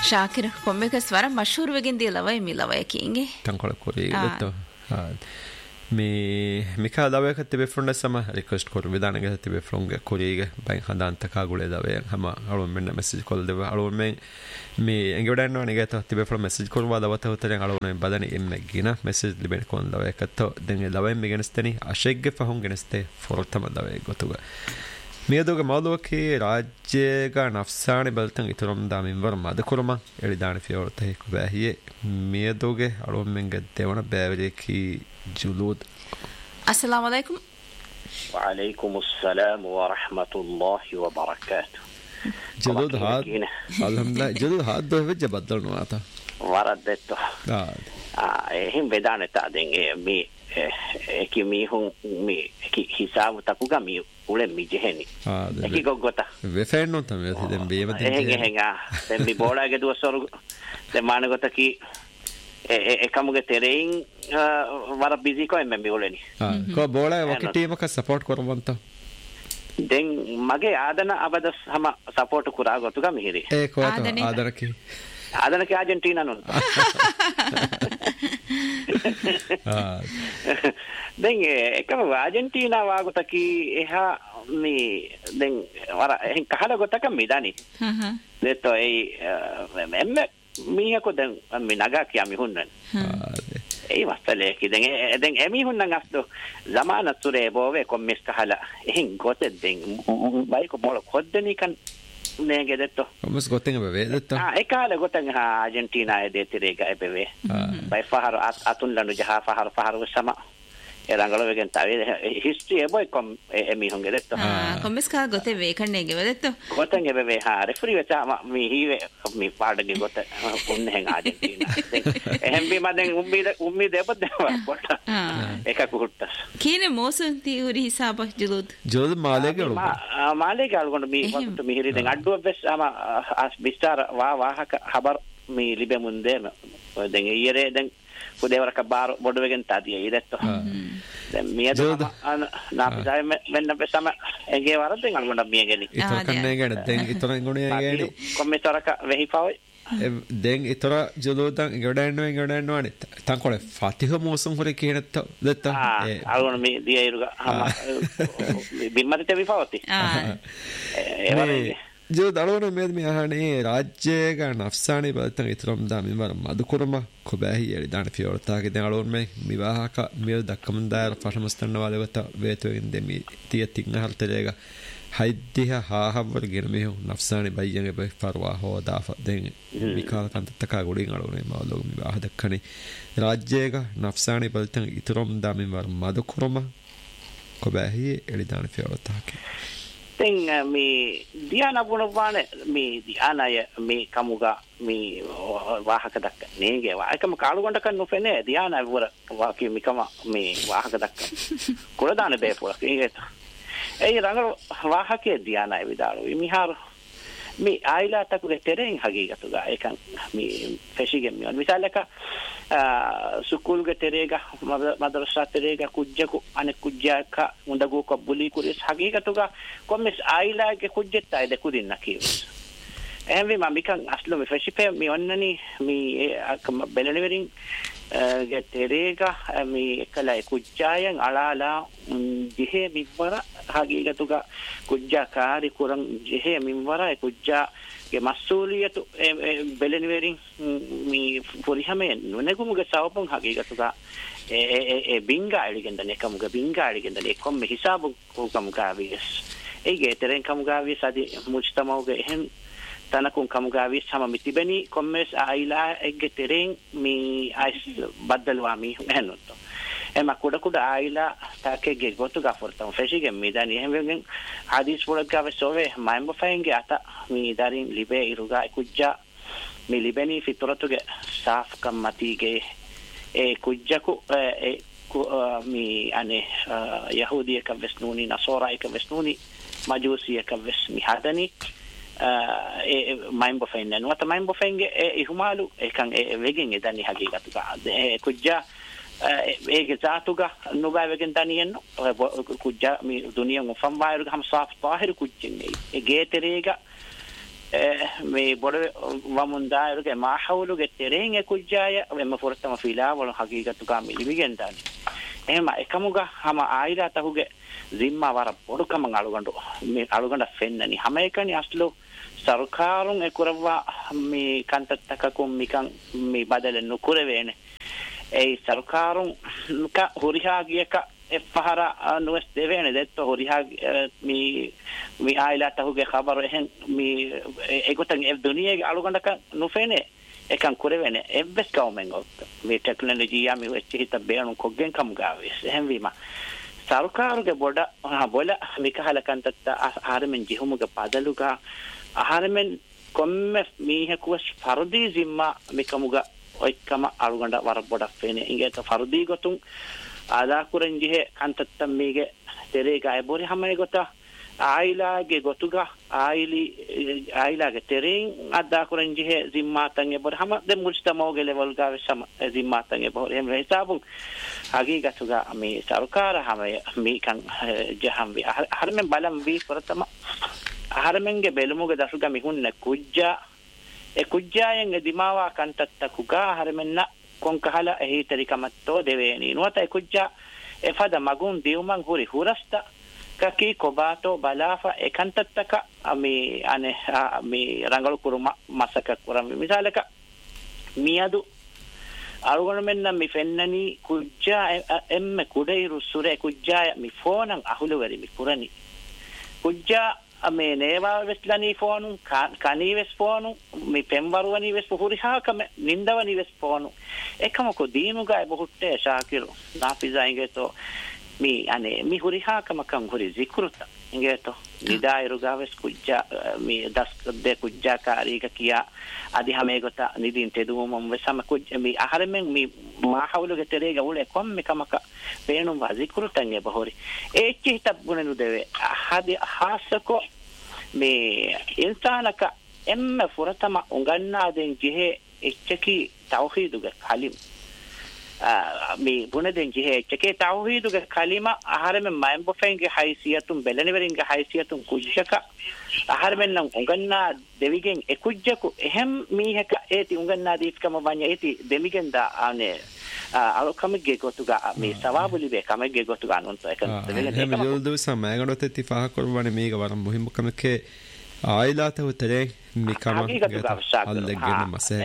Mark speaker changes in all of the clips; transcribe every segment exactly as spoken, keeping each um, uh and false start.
Speaker 1: ಶಾಕಿರ್ ಕೊಮ್ಮೆಗೆ ಸ್ವರ ಮಶೂರ್ ವೆಗಿಂದಿ ಲವೈ ಮಿ ಲವೈ ಕಿಂಗೆ
Speaker 2: ತಂಕೊಳ ಕೊರಿ ಗೊತ್ತು ಮಿ ಮಿಕಾ ಲವೈ ಕತ್ತೆ ಬೆಫ್ರೊಂಡ ಸಮ ರಿಕ್ವೆಸ್ಟ್ ಕೊರು ವಿಧಾನಗೆ ಕತ್ತೆ ಬೆಫ್ರೊಂಗೆ ಕೊರಿಗೆ ಬೈ ಹದಾಂತ ಕಾಗುಳೆ ಲವೈ ಹಮ ಅಳು ಮೆನ್ನ ಮೆಸೇಜ್ ಕೊಲ್ ದೇವ ಅಳು ಮೆ ಮಿ ಎಂಗೆಡನ್ ನನಿಗೆ ಕತ್ತೆ ಬೆಫ್ರೊ ಮೆಸೇಜ್ ಕೊರುವ ಲವತ ಹೊತರೆ ಅಳು ನೆ ಬದನೆ ಎಮ್ಮೆಗಿನ ಮೆಸೇಜ್ ಲಿಬೆನ್ ಕೊನ್ ಲವೈ ಕತ್ತೆ ದೆಂಗೆ ಲವೈ ಮಿಗೆನಸ್ತನಿ ಅಶೆಗ್ಗೆ ಫಹುಂ ಗೆನಸ್ತೆ ಫೊರತಮ ಲವೈ ಗೊತ್ತುಗ මියදෝගේ මවලෝකේ රාජ්‍යයක නෆ්සානි බල්තන් ඉතුරුම් දාමින් වර මදකුරම එළිදාන ෆියෝර්තේ කුබැහියේ මියදෝගේ අලොම්ෙන් ගත්තේවන බෑවලේකී ජුලූද්
Speaker 1: අස්සලාමු අලයිකුම්
Speaker 3: وعليكم السلام ورحمة الله وبركاته
Speaker 2: ජුලූද් හාද් අල්හම්දුලිල්ලාහ් ජුලූද් හාද් දෝ වෙච්ච බද්දල්නවා අත
Speaker 3: වරද්දෙත්තු
Speaker 2: ආ
Speaker 3: එහෙන් බෙදානට අදෙන් මේ ඒකි මීහුන් මේ හිසාව තකුගා මී උලෙ මිජෙහෙනි ඒකි ගොග්ගොත
Speaker 2: වෙෆෙන්නෝ තමයි දැන් බේම දෙන්නේ
Speaker 3: එහෙන් එහෙන් ආ දැන් මේ බෝලාගේ දුවසරු දැන් මානගොත කි එකමුගේ තෙරෙයින් වර බිසි කො එම්මෙ උලෙනි
Speaker 2: ආ කො බෝලා වකි ටීම එක සපෝට් කරවන්ත
Speaker 3: දැන් මගේ ආදන අබද සම සපෝට් කුරා ගොතුගා මිහිරි
Speaker 2: ඒ කො ආදනකි
Speaker 3: ආදනකි ආජන්ටිනා නෝ දැන් එකම ආජන්ටිනා වාගතකි එහා මේ දැන් වර එහෙන් කහල ගොතක මිදානි හ්ම් දෙතෝ ඒ එම්ම මීහකො දැන් මේ නගා කියා මිහුන්නන් ඒ වස්තලේ කි දැන් දැන් එමි හුන්නන් අස්තෝ zamaana සුරේ බෝවේ කොම්මිස් කහලා එහෙන් ගොතෙන් දැන් බයික මොල කොද්දනි කන් නේගේ දෙතෝ
Speaker 2: කොම්මිස් ගොතෙන් බෙවේ දෙතෝ
Speaker 3: ආ ඒ කාලේ ගොතෙන් හා ආජන්ටිනා ඒ දෙතිරේ ගා බෙවේ බයි ෆහර අතුන් ලනු ජහා ෆහර ෆහර සම එරංගල වෙගෙන් තාවේ හිස්ටරි ඒ බොයි කොම් එමි හුන්ගේ දෙතෝ
Speaker 1: ආ කොම්මිස් කා ගොතේ වේ කන්නේගේ වෙදෙතෝ
Speaker 3: ගොතෙන් බෙවේ හා රෙෆරි වෙචා මී හීවේ මී පාඩගේ ගොත පුන්න හෙන් ආජන්ටිනා එහෙන් බි මදෙන් උම්මි උම්මි දෙපද කොට එක කුට්ටස්
Speaker 1: කීනේ මෝසන් තියුරි හිසාබ ජුලුද්
Speaker 2: ජුලුද් මාලේගේ අලු
Speaker 3: මාලේගේ අලුගොන්න මී වස්තු මිහිරි දැන් අඩුව බස් අම අස් බිස්තාර වා වාහක හබර් මී ලිබෙ මුන්දේ දැන් ඊයරේ දැන් පුදේවරක බාර බොඩවෙගෙන් තාතිය ඊදැත්තෝ දැන් මියද නාපිසාය මෙන්න බෙසම එගේ වරදෙන් අලුගොන්න මියගෙනි
Speaker 2: ඉතර කන්නේ ගැන දැන් ඉතර ගුණේ ගැනි
Speaker 3: කොම්මෙතරක වෙහිපවයි
Speaker 2: දැන් ඉතර ජලෝදන් ගඩන්නෝ ගඩන්නෝ අනිත් තංකොල ෆතිහ මෝසම් හොරේ කියනත් දෙත්ත
Speaker 3: ඒ අලුගොන්න මේ දියයිරුග හම බිම්මරිත විපවති ආ ඒ වරේ
Speaker 2: जो दलोनो में में आने राज्य का नफसाने बलतंग इतरम दा मिमर मदकुरमा खुबाही एड़ी दान फियोरता के दलोन में विवाह का मेल दक्कमंदार फशमस्तन वाले वत वेतो इंदे मी तिय तिंग हल तेरेगा हाइदिया हा हवर गिर में हो नफसाने बयंगे बे फरवा हो दाफ देंगे मिकाल कंत तका गुड़ी गलोने मालो विवाह दक्कने राज्य का नफसाने बलतंग इतरम दा मिमर मदकुरमा खुबाही एड़ी दान फियोरता के
Speaker 3: දැන් මේ දියාන වුණානේ මේ දියානය මේ කමුගා මේ වාහක දක්ක නේගේ වායකම කාලුගොඬ කන්න නොෆෙනේ දියාන වර වාකි මිකම මේ වාහක දක්ක කුල දාන බේපුල ඒකට ඒ රංග වාහකේ දියානයි විදාලු මිහාර මේ ආයිලා තකුගේ තෙරෙන් හගීගතුගා ඒකන් මේ ෆෙෂිගෙන් මියන් විසාලක සුකුල්ගේ තෙරේගා මදරසා තෙරේගා කුජ්ජකු අනෙක් කුජ්ජාක උඳගෝ කබුලි කුරිස් හගීගතුගා කොම්මස් ආයිලාගේ කුජ්ජෙත් අය දෙකුදින්න කියවස් එහෙනම් මේ මිකන් අස්ලෝ මේ ෆෙෂිපේ මේ ඔන්නනි මේ බෙලෙලෙවරින් ගේ තෙරේගා මේ එකලයි කුජ්ජායන් අලාලා ජෙහෙ මිවර හගීගතුගා කුජ්ජා කාරි කුරන් ජෙහෙ මිවර කුජ්ජා ගේ මස්සූලියතු බෙලෙලෙවරින් මේ පොරිහමෙන් නුනගුමුගේ සවපන් හගීගතුගා ඒ ඒ ඒ බින්ගාලිගෙන් දන එකමුගේ බින්ගාලිගෙන් දන එකොම් මේ හිසාබු කමුගාවිස් ඒ ගේ තෙරෙන් කමුගාවිස් අදි මුජ්තමෝගේ එහෙන් තනකුන් කමුගාවිස් සම මිතිබෙනි කොම්මස් ආයිලා එක්ගේ තෙරෙන් මේ අයිස් බද්දල්වා මි එහෙනොත් එම කුඩ කුඩ ආයිලා තාකේගේ ගොතු ගෆොර්තම් ෆෙෂිගෙන් මිදානි එහෙමෙන් ආදිස් පොලක් ගාවසෝවේ මයිම්බ ෆයින්ගේ අත මේ දරින් ලිබේ ඉරුගා කුජ්ජා මේ ලිබෙනි ෆිතරතුගේ සාෆ් කම්මතිගේ ඒ කුජ්ජකු ඒ මේ අනේ යහූදියක වෙස්නූනි නසෝරායක වෙස්නූනි මජූසියක වෙස් මිහදනි ඒ මයිම්බ ෆයින් නවත මයිම්බ ෆයින්ගේ ඒ ඉහුමාලු ඒකන් ඒ වෙගෙන් එදනි හගීගතුගා ඒ කුජ්ජා ඒගේ ජාතුගා නුබාවෙගෙන් දනියන්න කුජ්ජා මේ දුනියන් ෆම් වයිරුග හම් සාෆ් තාහිර කුජ්ජන්නේ ඒ ගේතරේගා මේ බොඩ වමුන්දා එරුගේ මාහවුලුගේ තෙරෙන් එකුජ්ජාය වෙම ෆොරතම ෆිලා වල හකීගතු කා මිලිමිගෙන් දානි එහෙම එකමුගා හැම ආයිලා තහුගේ zimma වර පොඩකම අලුගඬ මේ අලුගඬ ෆෙන්නනි හැම එකනි අස්ලෝ සරකාරුන් එකුරවා මේ කන්තත්තකකුම් මිකන් මේ බදල නුකුරවේනේ ඒ සරකාරුන් ක හොරිහාගියක එපහර නුවස් දෙවේනේ දෙත්ත හොරිහා මේ මේ ආයිලා තහුගේ ખબર එහෙන් මේ ඒකතන් ඒ දුනියේ අලුගඬක නුෆේනේ එකන් කුරවේනේ එබ්බස් කවමෙන් මේ ටෙක්නොලොජි යමි වෙච්ච හිත බේණු කොගෙන් කම් ගාවෙස් එහෙන් වීම සරකාරුගේ බොඩ බොල මිකහල කන්තත්ත ආරමෙන් ජිහුමුගේ පදලුගා ආහාරමෙන් කොම්මෙ මීහකුවස් ෆර්දී zimma මිකමුගා ඔයිකම අලුගඬ වර බොඩක් ෆේනේ ඉංගේත ෆර්දී ගොතුන් ආදා කුරෙන් ජිහෙ කන්තත්තම් මේගේ තෙරේ ගාය බොරි හැමයි ගොත ආයිලාගේ ගොතුගා ආයිලි ආයිලාගේ තෙරෙන් ආදා කුරෙන් ජිහෙ zimmatන් එබොර හැම දෙ මුස්තමෝගේ ලෙවල් ගාව සම zimmatන් එබොර එහෙම හිතාබුන් හගීගතුගා මේ සරකාර හැම මේකන් ජහම් වි හරමෙන් බලම් වි කරතම ආහාරමෙන්ගේ බෙලමුගේ දසුගා මිහුන්න කුජ්ජා ඒ කුජ්ජායෙන් දිමාවා කන්තත්ත කුගා ආහාරමෙන්න කොන්කහල එහිතරිකමත්තෝ දෙවේනි නුවත ඒ කුජ්ජා එෆද මගුන් දියුමන් හුරි හුරස්ත කකි කොබාතෝ බලාෆා එකන්තත්තක මේ අනේ මේ රංගල කුරුම මසක කුරම් මිසාලක මියදු අරුගණ මෙන්න මි ෆෙන්නනි කුජ්ජා එම්ම කුඩේරු සුරේ කුජ්ජා මි ෆෝනන් අහුල වෙරි මි කුරනි කුජ්ජා මේ නේවා වෙස්ලනි ෆෝනු කනී වෙස් ෆෝනු මේ පෙම්වරුවනි වෙස් පුහුරිහාකම නින්දවනි වෙස් ෆෝනු එකමකෝ දීමුගා බොහුට්ටේ ශාකිරු නාෆිසායිගේතෝ මේ අනේ මි හුරිහාකම කම් හුරි zikruta ingeto nidairuga ves kujja මේ දස් දෙ කුජ්ජා කාරීක කියා අදි හැම ගොත නිදින් තෙදුමම් වෙසම කුජ්ජ මේ ආහාරෙන් මේ මාහවුලගේ තෙරේ ගවුලේ කොම් එකමක පේනුම් වසිකුරුටන් එබහොරි ඒච්ච හිතබුණු දෙවේ හදි හාසකෝ මේ ඉන්සානක එම්ම ෆුරතම උගන්නාදෙන් ජෙහෙ එච්චකි තෞහීදුගේ කලිම මේ බුණදෙන් ජෙහෙ එච්චකේ තෞහීදුගේ කලිම ආහාරෙන් මයම් බොෆෙන්ගේ හයිසියතුම් බෙලනිවරින්ගේ හයිසියතුම් කුජ්ජක ආහාරෙන් නම් උගන්නා දෙවිගෙන් එකුජ්ජකු එහෙම් මීහක ඒති උගන්නා දීත්කම වඤ්ඤ ඒති දෙමිගෙන් දා ආනේ අලකමගේ ගොතුගා මේ සවාබුලි වේ කමගේ ගොතුගා නොන්ත එක
Speaker 2: එහෙම යොල්දු සමයගනොත් තිෆා කරවන්නේ මේක වරම් මොහිම කමකේ ආයිලාත උතරේ මිකම අල්ලගෙන මසේ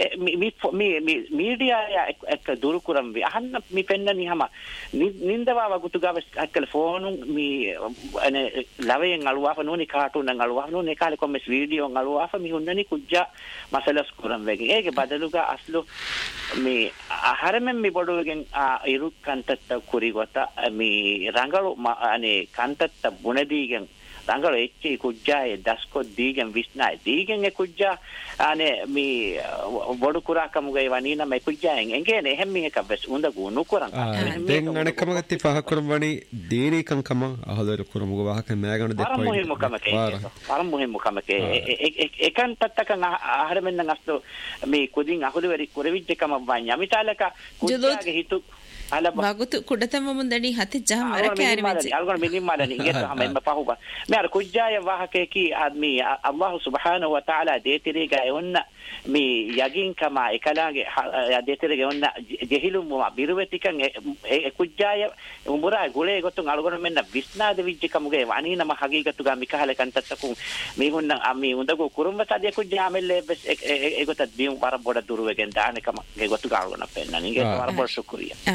Speaker 3: මි මි මීඩියා එක දුරු කරම් වි අහන්න මි පෙන්නනි හැම නින්දවා වගුතුගා අක්කල ෆෝනු මි අනේ ලවෙන් අලුවාෆ නෝනි කාටුන් අලුවාෆ නෝනි කාලේ කොම්මස් වීඩියෝ අලුවාෆ මි හුන්නනි කුජ්ජා මසලස් කරම් වෙගේ ඒක බදලුගා අස්ලු මේ ආහාරෙන් මි බොඩුවගෙන් ඉරු කන්තත්ත කුරි ගොත මි රංගලු අනේ කන්තත්ත බුණදීගෙන් රංගල එච්චි කුජ්ජායේ දස්කො දීගෙන් විස්නායි දීගෙන් ඒ කුජ්ජා අනේ මේ බොඩු කුරාකමුගේ වනීන මේ කුජ්ජායෙන් එංගේනේ එහෙම මේක බස් උඳ ගුණු කරන්
Speaker 2: දෙන් අනකම ගත්ති පහ කරම් වනි දීනි කංකම අහලර කරමුග වහක මෑගන දෙපොයි
Speaker 3: පරම මොකම කේ පරම මොකම කේ එකන් තත්තක ආහාර මෙන්න නැස්තු මේ කුදින් අහුල වෙරි කුරවිජ්ජකම වඤ්ඤ මිතාලක කුජ්ජාගේ හිතු
Speaker 1: bagutu kudatama mundani hati jam warake arimeje
Speaker 3: algon minim malani ngeto hamma pahuba me ar kujjaya wahake ki admi Allah subhanahu wa ta'ala deetiriga onna mi yagin kama ekalage deetiriga onna jehilum biruwetikan e kujjaya umura gule gotun algon menna visnada vijjikamuge wanina ma hagigatuga mikahale kantattakun mi hunna ami undago kurumba sadiya kujjaya melle e gotat bium war boda duruwegen daanekama ge gotuga algon penna ninge war bol shukriya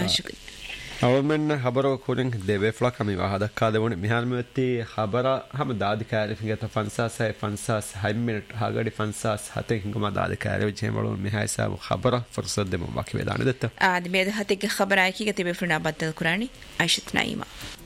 Speaker 2: අවමෙන් හබර කොරෙන් දෙවේ ෆ්ලක් අපි වහදක්කා දෙවුනේ මිහාල් මෙති හබර හැම දාදි කාරේ ෆිගත පන්සස් හය පන්සස් හය minute හාගඩි පන්සස් හතේ හිඟම දාදි කාරේ ජෙමලු මිහායි සාබ හබර ෆර්සත් දෙම වකි වේදාන දෙත්ත
Speaker 1: ආදි මේද හතේ خبر ආයි කීක තිබේ ෆුනා බද්දල් කුරානි අයිෂත් නයිමා